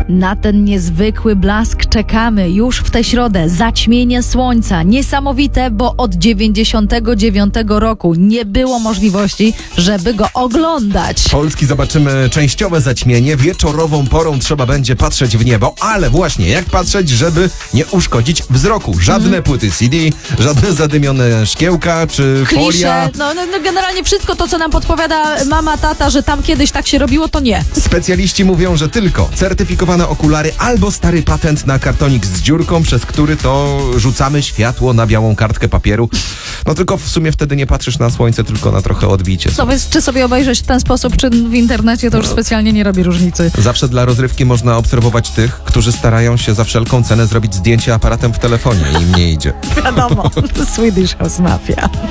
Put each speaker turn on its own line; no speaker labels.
Na ten niezwykły blask czekamy już w tę środę. Zaćmienie słońca. Niesamowite, bo od 99 roku nie było możliwości, żeby go oglądać.
Polski zobaczymy częściowe zaćmienie. Wieczorową porą trzeba będzie patrzeć w niebo, ale właśnie jak patrzeć, żeby nie uszkodzić wzroku. Żadne płyty CD, żadne zadymione szkiełka czy folia.
Klisze. No, generalnie wszystko to, co nam podpowiada mama, tata, że tam kiedyś tak się robiło, to nie.
Specjaliści mówią, że tylko certyfikowane okulary albo stary patent na kartonik z dziurką, przez który to rzucamy światło na białą kartkę papieru. No tylko w sumie wtedy nie patrzysz na słońce, tylko na trochę odbicie.
Czy sobie obejrzeć w ten sposób, czy w internecie, to już specjalnie nie robi różnicy.
Zawsze dla rozrywki można obserwować tych, którzy starają się za wszelką cenę zrobić zdjęcie aparatem w telefonie i im nie idzie.
Wiadomo, Swedish House Mafia.